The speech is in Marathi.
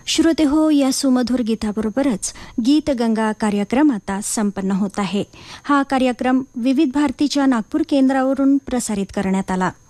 श्रोते हो, या सुमधुर गीताबरोबरच गीतगंगा कार्यक्रम आता संपन्न होत आहे. हा कार्यक्रम विविध भारतीच्या नागपूर केंद्रावरून प्रसारित करण्यात आला.